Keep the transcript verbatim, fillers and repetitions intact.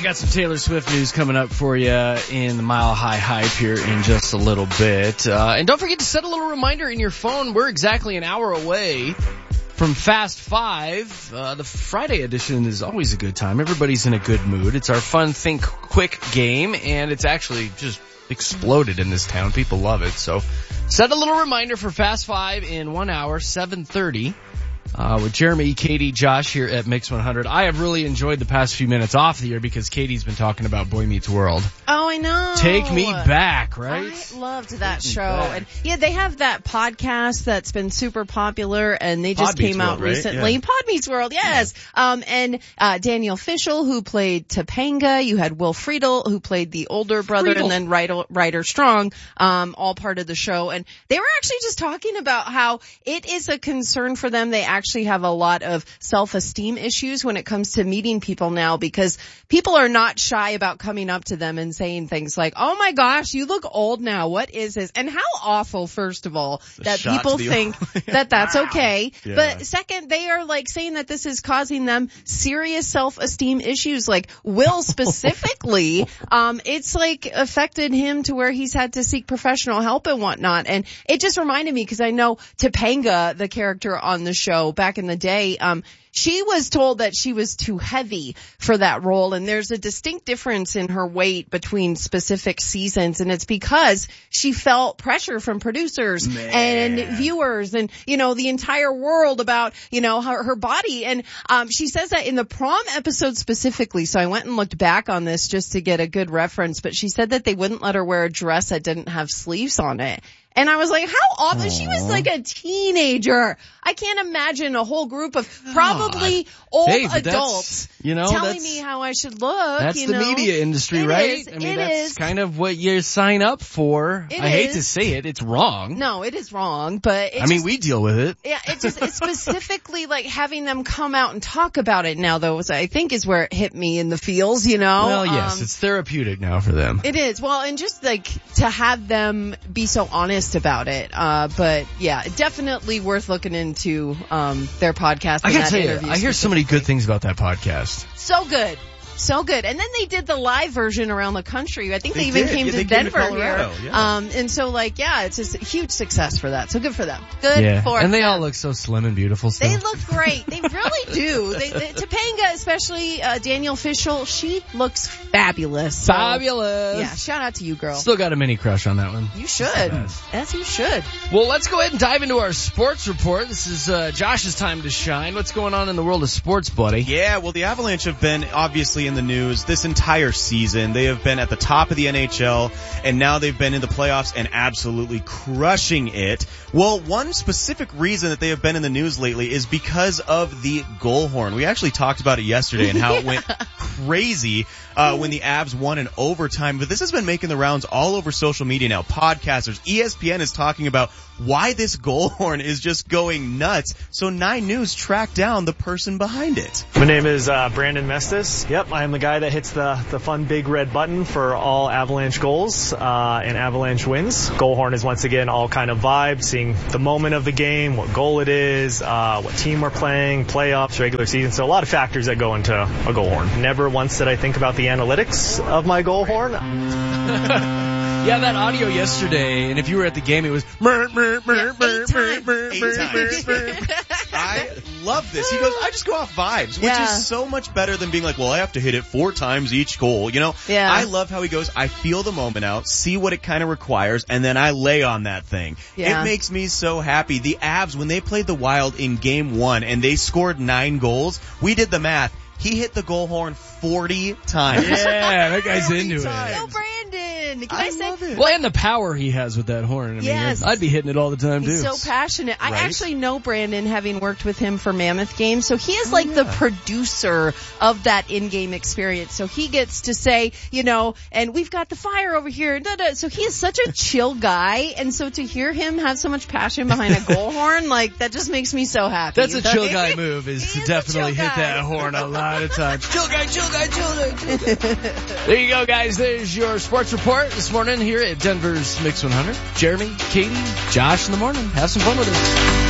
got some Taylor Swift news coming up for you in the Mile High Hype here in just a little bit. Uh, and don't forget to set a little reminder in your phone. We're exactly an hour away from Fast Five. Uh, the Friday edition is always a good time. Everybody's in a good mood. It's our fun Think Quick game, and it's actually just exploded in this town. People love it. So set a little reminder for Fast Five in one hour, seven thirty. Uh, with Jeremy, Katie, Josh here at Mix one hundred. I have really enjoyed the past few minutes off the air because Katie's been talking about Boy Meets World. Oh, I know. Take me back, right? I loved that show. And yeah, they have that podcast that's been super popular, and they just Pod came out World, right? recently. Yeah. Pod Meets World, yes. Yeah. Um, and uh, Daniel Fishel, who played Topanga. You had Will Friedle, who played the older brother, Friedle. and then Ryder, Ryder Strong, um, all part of the show. And they were actually just talking about how it is a concern for them. They actually have a lot of self-esteem issues when it comes to meeting people now, because people are not shy about coming up to them and saying things like, oh my gosh, you look old now. What is this? And how awful, first of all, that people think that that's wow. okay. Yeah. But second, they are like saying that this is causing them serious self-esteem issues. Like Will specifically, um, it's like affected him to where he's had to seek professional help and whatnot. And it just reminded me, because I know Topanga, the character on the show back in the day, um, she was told that she was too heavy for that role, and there's a distinct difference in her weight between specific seasons, and it's because she felt pressure from producers Man. and viewers and, you know, the entire world about, you know, her, her body. And um she says that in the prom episode specifically, so I went and looked back on this just to get a good reference, but she said that they wouldn't let her wear a dress that didn't have sleeves on it. And I was like, how awful. Aww. She was like a teenager. I can't imagine a whole group of probably God. old hey, adults you know, telling me how I should look. That's you the know? media industry, it right? Is. I mean, it that's is. kind of what you sign up for. It I hate is. to say it. It's wrong. No, it is wrong, but it I mean, just, we deal with it. Yeah, it's just, it's specifically like having them come out and talk about it now, though, was, I think is where it hit me in the feels, you know? Well, yes, um, it's therapeutic now for them. It is. Well, and just like to have them be so honest about it. Uh, but yeah, definitely worth looking into, um, their podcast. I gotta tell you, I hear so many good things about that podcast. So good. So good. And then they did the live version around the country. I think they, they even did. came yeah, to they Denver came to here. Yeah. Um, and so like, yeah, it's just a huge success for that. So good for them. Good yeah. for And they them. all look so slim and beautiful still. They look great. They really do. They, they, Topanga, especially, uh, Daniel Fishel, she looks fabulous. So, fabulous. Yeah. Shout out to you, girl. Still got a mini crush on that one. You should. As you should. Well, let's go ahead and dive into our sports report. This is, uh, Josh's time to shine. What's going on in the world of sports, buddy? Yeah, well, the Avalanche have been obviously in the news this entire season. They have been at the top of the N H L, and now they've been in the playoffs and absolutely crushing it. Well, one specific reason that they have been in the news lately is because of the goal horn. We actually talked about it yesterday and how it went crazy uh when the Avs won in overtime, but this has been making the rounds all over social media now. Podcasters, E S P N is talking about why this goal horn is just going nuts. So Nine News tracked down the person behind it. My name is uh, Brandon Mestis. Yep, I am the guy that hits the, the fun big red button for all Avalanche goals uh, and Avalanche wins. Goal horn is once again all kind of vibe, seeing the moment of the game, what goal it is, uh, what team we're playing, playoffs, regular season. So a lot of factors that go into a goal horn. Never once did I think about the analytics of my goal horn. Yeah, that audio yesterday, and if you were at the game, it was mer, mer, mer, Yeah, mer, eight mer, times. mer, Eight mer, times. mer, mer. I love this. He goes, I just go off vibes, which Yeah. is so much better than being like, well, I have to hit it four times each goal. You know, Yeah. I love how he goes, I feel the moment out, see what it kind of requires, and then I lay on that thing. Yeah. It makes me so happy. The Avs, when they played the Wild in game one and they scored nine goals, we did the math. He hit the goal horn forty times. Yeah, that guy's into times. it. Go, Brandon. Can I, I say? love it. Well, and the power he has with that horn. I mean, Yes. I'd be hitting it all the time, He's too. so passionate. I Right? actually know Brandon, having worked with him for Mammoth Games. So he is Oh, like yeah. the producer of that in-game experience. So he gets to say, you know, and we've got the fire over here. Da, da. So he is such a chill guy. And so to hear him have so much passion behind a goal horn, like, that just makes me so happy. That's a chill guy move, is He to is a definitely chill hit guy. that horn a lot of times. Chill guy, chill guy, chill guy, chill guy. There you go, guys. There's your sports report this morning here at Denver's Mix one hundred. Jeremy, Katie, Josh in the morning. Have some fun with us.